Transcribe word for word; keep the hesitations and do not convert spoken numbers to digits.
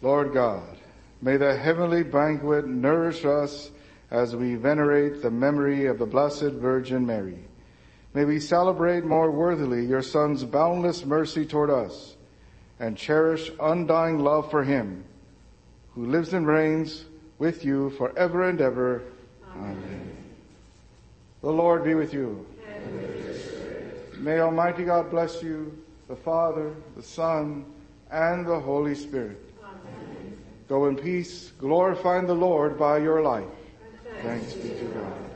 Lord God, may the heavenly banquet nourish us as we venerate the memory of the Blessed Virgin Mary. May we celebrate more worthily your Son's boundless mercy toward us and cherish undying love for him, who lives and reigns with you forever and ever. Amen. Amen. The Lord be with you. And with your spirit. May Almighty God bless you, the Father, the Son, and the Holy Spirit. Amen. Go in peace, glorifying the Lord by your life. Thanks, Thanks be to God.